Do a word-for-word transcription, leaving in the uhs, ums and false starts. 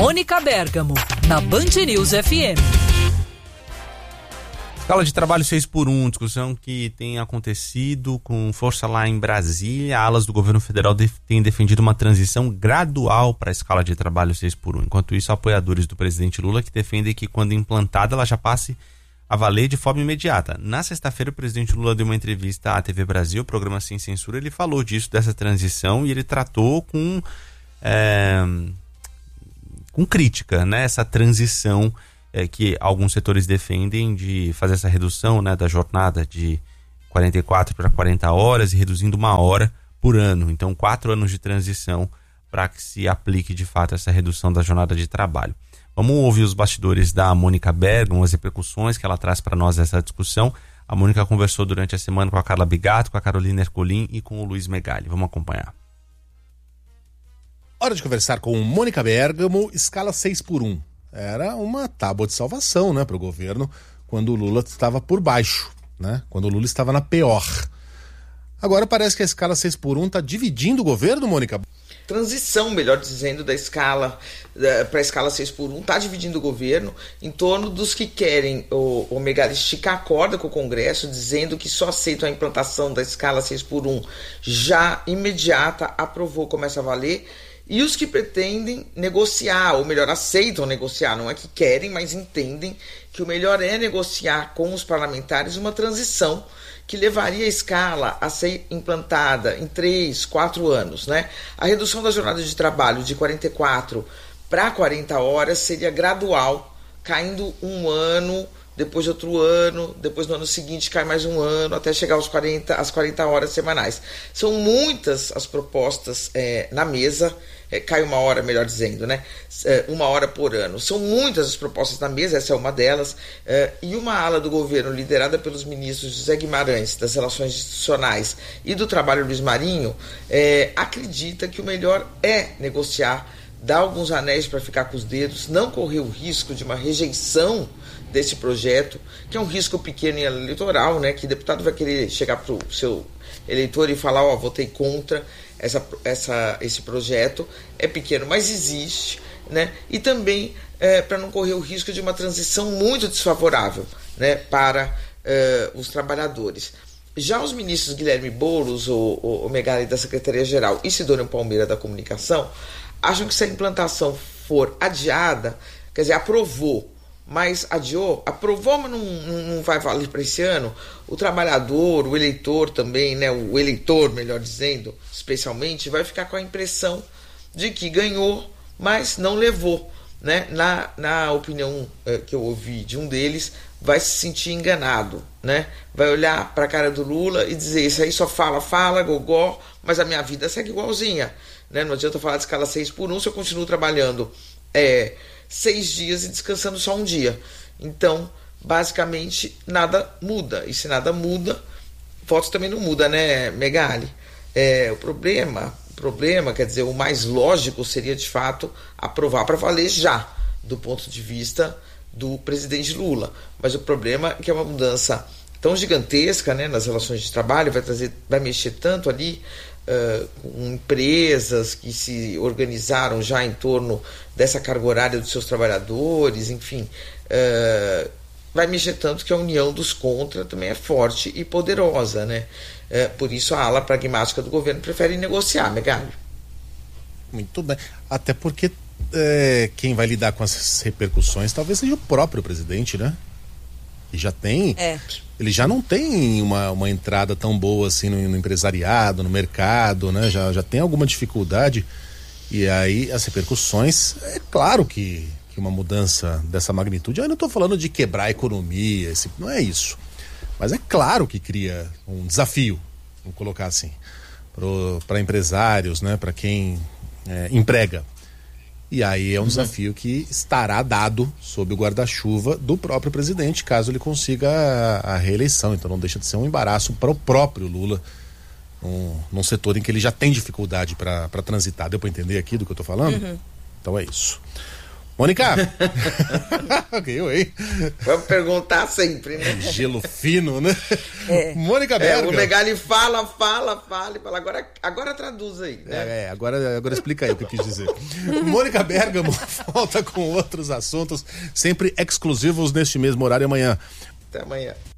Mônica Bergamo, na Band News F M. Escala de trabalho seis por um, discussão que tem acontecido com força lá em Brasília. Alas do governo federal def- têm defendido uma transição gradual para a escala de trabalho seis por um. Enquanto isso, apoiadores do presidente Lula que defendem que quando implantada ela já passe a valer de forma imediata. Na sexta-feira, o presidente Lula deu uma entrevista à T V Brasil, programa Sem Censura. Ele falou disso, dessa transição, e ele tratou com, é, com crítica, né, essa transição É, que alguns setores defendem de fazer essa redução, né, da jornada de quarenta e quatro para quarenta horas e reduzindo uma hora por ano. Então, quatro anos de transição para que se aplique de fato essa redução da jornada de trabalho. Vamos ouvir os bastidores da Mônica Bergamo, as repercussões que ela traz para nós dessa discussão. A Mônica conversou durante a semana com a Carla Bigato, com a Carolina Ercolim e com o Luiz Megali. Vamos acompanhar. Hora de conversar com Mônica Bergamo, escala seis por um. Era uma tábua de salvação, né, para o governo quando o Lula estava por baixo, né, quando o Lula estava na pior. Agora parece que a escala seis por um está dividindo o governo, Mônica? Transição, melhor dizendo, da escala para a escala seis por um está dividindo o governo em torno dos que querem o, o Megali esticar a corda com o Congresso, dizendo que só aceitam a implantação da escala seis por um já imediata, aprovou, começa a valer. E os que pretendem negociar, ou melhor, aceitam negociar, não é que querem, mas entendem que o melhor é negociar com os parlamentares uma transição que levaria a escala a ser implantada em três, quatro anos, né? A redução da jornada de trabalho de quarenta e quatro para quarenta horas seria gradual, caindo um ano, depois de outro ano, depois no ano seguinte cai mais um ano, até chegar aos quarenta, às quarenta horas semanais. São muitas as propostas é, na mesa, é, cai uma hora, melhor dizendo, né? É, uma hora por ano. São muitas as propostas na mesa, essa é uma delas, é, e uma ala do governo liderada pelos ministros José Guimarães, das Relações Institucionais, e do Trabalho Luiz Marinho, é, acredita que o melhor é negociar, dar alguns anéis para ficar com os dedos, não correr o risco de uma rejeição desse projeto, que é um risco pequeno em eleitoral, né, que o deputado vai querer chegar para o seu eleitor e falar, ó, oh, votei contra essa, essa, esse projeto, é pequeno, mas existe, né, e também é, para não correr o risco de uma transição muito desfavorável, né, para é, os trabalhadores. Já os ministros Guilherme Boulos, o, o, o Megali da Secretaria-Geral e Sidônio Palmeira da Comunicação, acham que se a implantação for adiada, quer dizer, aprovou, mas adiou, aprovou, mas não, não vai valer para esse ano, o trabalhador, o eleitor também, né, o eleitor, melhor dizendo, especialmente, vai ficar com a impressão de que ganhou, mas não levou, né? Na, na opinião eh, que eu ouvi de um deles, vai se sentir enganado, né? Vai olhar para a cara do Lula e dizer, isso aí só fala, fala, gogó, mas a minha vida segue igualzinha, né? Não adianta falar de escala seis por um se eu continuo trabalhando é, seis dias e descansando só um dia. Então, basicamente, nada muda. E se nada muda, votos também não muda, né, Megali? É, o problema, o problema, quer dizer, o mais lógico seria, de fato, aprovar para valer já, do ponto de vista do presidente Lula. Mas o problema é que é uma mudança tão gigantesca, né, nas relações de trabalho, vai trazer, vai mexer tanto ali uh, com empresas que se organizaram já em torno dessa carga horária dos seus trabalhadores, enfim, uh, vai mexer tanto que a união dos contra também é forte e poderosa, né? Uh, por isso a ala pragmática do governo prefere negociar, Megali. Muito bem, até porque é, quem vai lidar com essas repercussões talvez seja o próprio presidente, né? E já tem, é. ele já não tem uma, uma entrada tão boa assim no, no empresariado, no mercado, né? Já, já tem alguma dificuldade, e aí as repercussões, é claro que, que uma mudança dessa magnitude, eu não estou falando de quebrar a economia, esse, não é isso, mas é claro que cria um desafio, vamos colocar assim, para empresários, né? Para quem é, emprega. E aí é um uhum. desafio que estará dado sob o guarda-chuva do próprio presidente, caso ele consiga a, a reeleição. Então não deixa de ser um embaraço para o próprio Lula, um, num setor em que ele já tem dificuldade para transitar. Deu para entender aqui do que eu estou falando? Uhum. Então é isso. Mônica! Eu, hein? Vamos perguntar sempre, né? Gelo fino, né? É. Mônica Bergamo. É, o Megali fala, fala, fala e fala. Agora, agora traduz aí, né? É, é agora, agora explica aí o que eu quis dizer. Mônica Bergamo volta com outros assuntos, sempre exclusivos neste mesmo horário amanhã. Até amanhã.